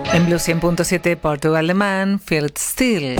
En Blue 100.7, Portugal The Man, Feel Still.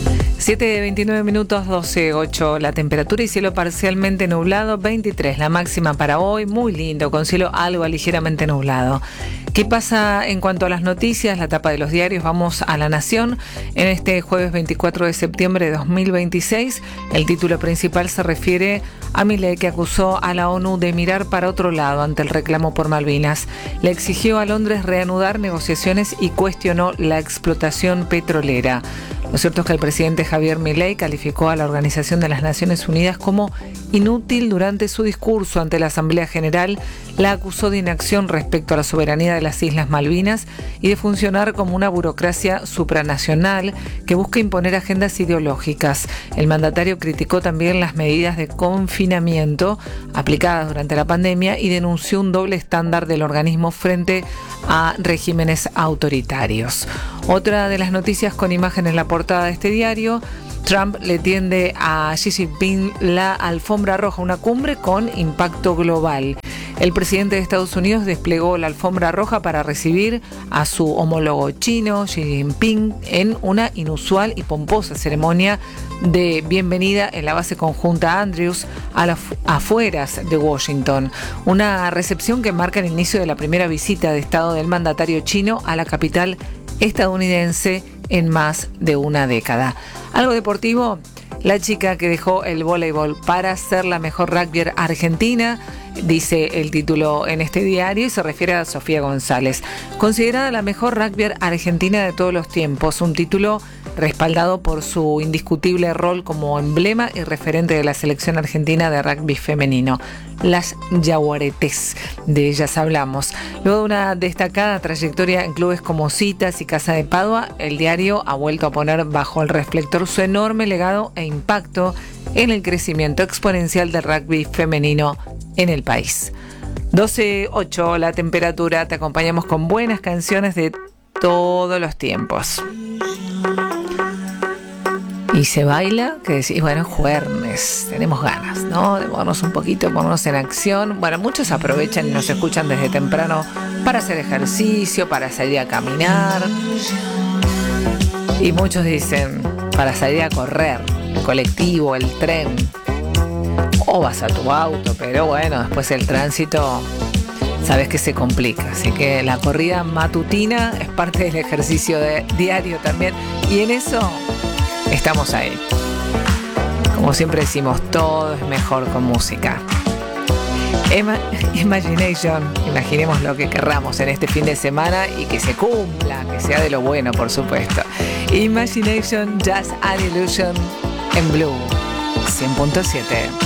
7:29 minutos, 12:08 la temperatura y cielo parcialmente nublado, 23 la máxima para hoy, muy lindo, con cielo algo ligeramente nublado. ¿Qué pasa en cuanto a las noticias? La tapa de los diarios, vamos a La Nación. En este jueves 24 de septiembre de 2026, el título principal se refiere a Milei, que acusó a la ONU de mirar para otro lado ante el reclamo por Malvinas. Le exigió a Londres reanudar negociaciones y cuestionó la explotación petrolera. Lo cierto es que el presidente Javier Milei calificó a la Organización de las Naciones Unidas como inútil durante su discurso ante la Asamblea General. La acusó de inacción respecto a la soberanía de las Islas Malvinas y de funcionar como una burocracia supranacional que busca imponer agendas ideológicas. El mandatario criticó también las medidas de confinamiento aplicadas durante la pandemia y denunció un doble estándar del organismo frente a regímenes autoritarios. Otra de las noticias con imagen en la portada de este diario: Trump le tiende a Xi Jinping la alfombra roja, una cumbre con impacto global. El presidente de Estados Unidos desplegó la alfombra roja para recibir a su homólogo chino, Xi Jinping, en una inusual y pomposa ceremonia de bienvenida en la base conjunta Andrews a las afueras de Washington. Una recepción que marca el inicio de la primera visita de Estado del mandatario chino a la capital estadounidense en más de una década. Algo deportivo: la chica que dejó el voleibol para ser la mejor rugbyer argentina, dice el título en este diario, y se refiere a Sofía González, considerada la mejor rugbyer argentina de todos los tiempos, un título respaldado por su indiscutible rol como emblema y referente de la selección argentina de rugby femenino, las Jaguaretes. De ellas hablamos. Luego de una destacada trayectoria en clubes como Citas y Casa de Padua, el diario ha vuelto a poner bajo el reflector su enorme legado e impacto en el crecimiento exponencial del rugby femenino en el país. 12:08 la temperatura, te acompañamos con buenas canciones de todos los tiempos. Y se baila, que decís, bueno, jueves, tenemos ganas, ¿no? De movernos un poquito, ponernos en acción. Bueno, muchos aprovechan y nos escuchan desde temprano para hacer ejercicio, para salir a caminar. Y muchos dicen, para salir a correr, el colectivo, el tren. O vas a tu auto, pero bueno, después el tránsito, sabes que se complica. Así que la corrida matutina es parte del ejercicio diario también. Y en eso estamos ahí. Como siempre decimos, todo es mejor con música. Imagination, imaginemos lo que querramos en este fin de semana y que se cumpla, que sea de lo bueno, por supuesto. Imagination, Just an Illusion en Blue 100.7.